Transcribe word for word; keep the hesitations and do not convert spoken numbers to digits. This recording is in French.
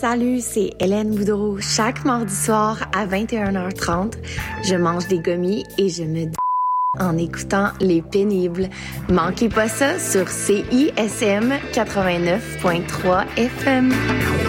Salut, c'est Hélène Boudreau. Chaque mardi soir à vingt et une heures trente, je mange des gommis et je me d... en écoutant Les Pénibles. Manquez pas ça sur C I S M quatre-vingt-neuf point trois F M.